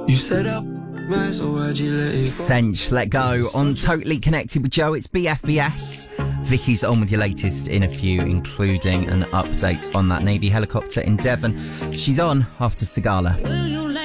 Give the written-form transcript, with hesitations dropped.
You set up, man, so why'd you let it go? Sench, Let Go on Totally Connected with Joe. It's BFBS. Vicky's on with your latest in a few, including an update on that Navy helicopter in Devon. She's on after Sigala.